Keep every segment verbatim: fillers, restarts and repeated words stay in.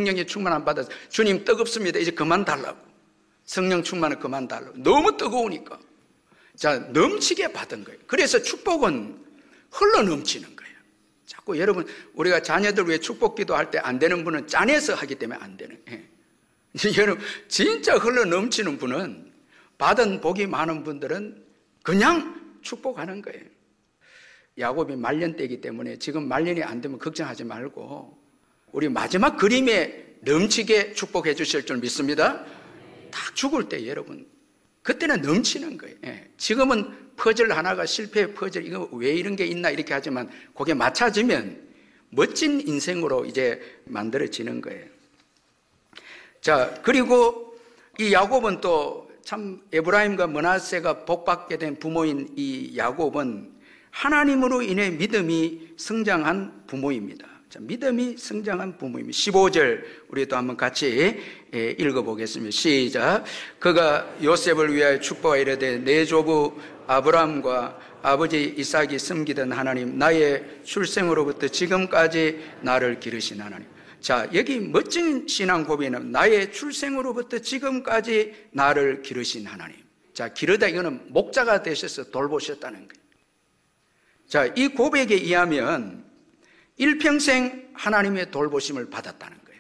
성령의 충만함 받아서 주님 뜨겁습니다. 이제 그만 달라고. 성령 충만을 그만 달라고. 너무 뜨거우니까. 자, 넘치게 받은 거예요. 그래서 축복은 흘러 넘치는 거예요. 자꾸 여러분, 우리가 자녀들 위해 축복 기도할 때 안 되는 분은 짠해서 하기 때문에 안 되는 거예요. 여러분, 진짜 흘러 넘치는 분은, 받은 복이 많은 분들은 그냥 축복하는 거예요. 야곱이 말년 때이기 때문에 지금 말년이 안 되면 걱정하지 말고 우리 마지막 그림에 넘치게 축복해 주실 줄 믿습니다. 딱 죽을 때 여러분, 그때는 넘치는 거예요. 예. 지금은 퍼즐 하나가 실패의 퍼즐, 이거 왜 이런 게 있나 이렇게 하지만 그게 맞춰지면 멋진 인생으로 이제 만들어지는 거예요. 자, 그리고 이 야곱은 또 참 에브라임과 므낫세가 복받게 된 부모인 이 야곱은 하나님으로 인해 믿음이 성장한 부모입니다. 자, 믿음이 성장한 부모입니다. 십오 절 우리 또 한번 같이 읽어보겠습니다. 시작. 그가 요셉을 위하여 축복하여 이르되 내 조부 아브라함과 아버지 이삭이 섬기던 하나님, 나의 출생으로부터 지금까지 나를 기르신 하나님. 자, 여기 멋진 신앙 고백은 나의 출생으로부터 지금까지 나를 기르신 하나님. 자, 기르다 이거는 목자가 되셔서 돌보셨다는 거예요. 자, 이 고백에 의하면 일평생 하나님의 돌보심을 받았다는 거예요.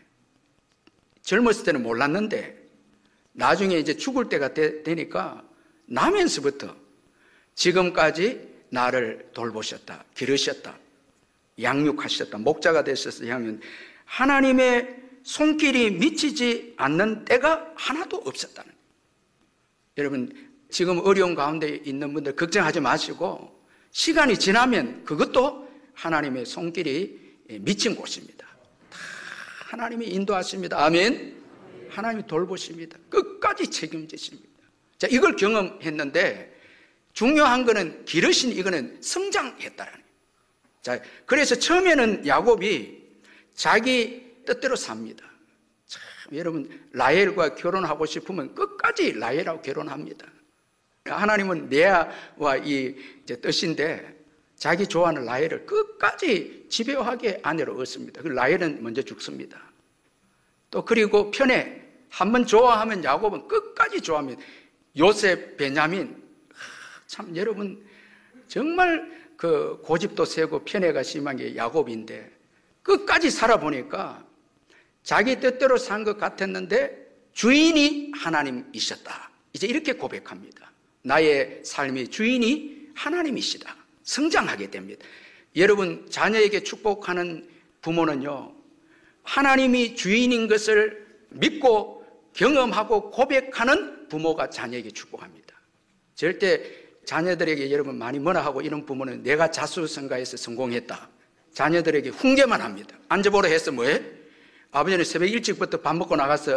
젊었을 때는 몰랐는데 나중에 이제 죽을 때가 되, 되니까 나면서부터 지금까지 나를 돌보셨다, 기르셨다, 양육하셨다, 목자가 되셔서 하면 하나님의 손길이 미치지 않는 때가 하나도 없었다는 거예요. 여러분, 지금 어려운 가운데 있는 분들 걱정하지 마시고 시간이 지나면 그것도 하나님의 손길이 미친 곳입니다. 다 하나님이 인도하십니다. 아멘. 하나님이 돌보십니다. 끝까지 책임지십니다. 자, 이걸 경험했는데 중요한 거는 기르신 이거는 성장했다라는 거예요. 자, 그래서 처음에는 야곱이 자기 뜻대로 삽니다. 참, 여러분, 라헬과 결혼하고 싶으면 끝까지 라헬하고 결혼합니다. 하나님은 레아와 이 이제 뜻인데 자기 좋아하는 라헬을 끝까지 집요하게 아내로 얻습니다. 그 라헬은 먼저 죽습니다. 또 그리고 편에 한번 좋아하면 야곱은 끝까지 좋아합니다. 요셉, 베냐민, 참 여러분 정말 그 고집도 세고 편애가 심한 게 야곱인데 끝까지 살아보니까 자기 뜻대로 산 것 같았는데 주인이 하나님이셨다. 이제 이렇게 고백합니다. 나의 삶의 주인이 하나님이시다. 성장하게 됩니다. 여러분, 자녀에게 축복하는 부모는요, 하나님이 주인인 것을 믿고 경험하고 고백하는 부모가 자녀에게 축복합니다. 절대 자녀들에게 여러분 많이 뭐라 하고 이런 부모는 내가 자수성가해서 성공했다, 자녀들에게 훈계만 합니다. 앉아보라 해서 뭐해? 아버지는 새벽 일찍부터 밥 먹고 나갔어.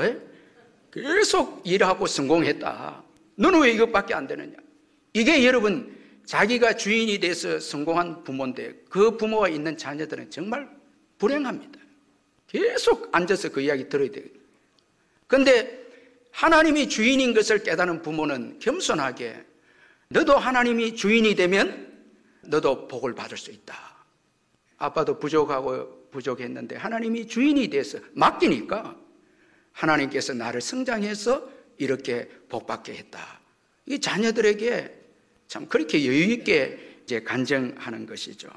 계속 일하고 성공했다. 너는 왜 이것밖에 안 되느냐? 이게 여러분 자기가 주인이 돼서 성공한 부모인데 그 부모가 있는 자녀들은 정말 불행합니다. 계속 앉아서 그 이야기 들어야 되거든요. 그런데 하나님이 주인인 것을 깨닫는 부모는 겸손하게 너도 하나님이 주인이 되면 너도 복을 받을 수 있다. 아빠도 부족하고 부족했는데 하나님이 주인이 돼서 맡기니까 하나님께서 나를 성장해서 이렇게 복받게 했다. 이 자녀들에게 참 그렇게 여유 있게 이제 간증하는 것이죠.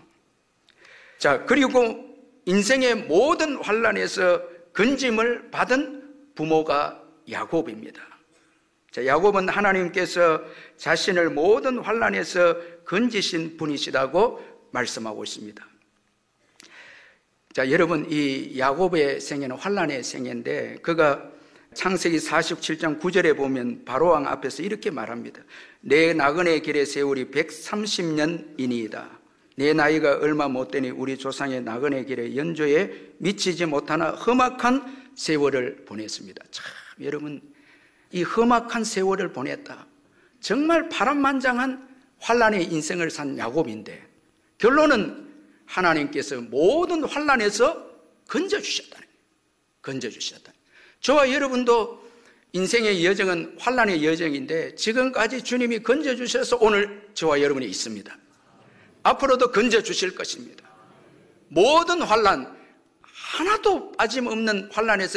자, 그리고 인생의 모든 환난에서 건짐을 받은 부모가 야곱입니다. 자, 야곱은 하나님께서 자신을 모든 환난에서 건지신 분이시다고 말씀하고 있습니다. 자, 여러분, 이 야곱의 생애는 환난의 생애인데 그가 창세기 사십칠 장 구 절에 보면 바로왕 앞에서 이렇게 말합니다. 내 나그네 길의 세월이 백삼십 년이니이다. 내 나이가 얼마 못 되니 우리 조상의 나그네 길의 연조에 미치지 못하나 험악한 세월을 보냈습니다. 참, 여러분, 이 험악한 세월을 보냈다. 정말 파란만장한 환난의 인생을 산 야곱인데 결론은 하나님께서 모든 환난에서 건져주셨다는 거예요. 건져주셨다. 저와 여러분도 인생의 여정은 환난의 여정인데 지금까지 주님이 건져주셔서 오늘 저와 여러분이 있습니다. 앞으로도 건져주실 것입니다. 모든 환난, 하나도 빠짐없는 환난에서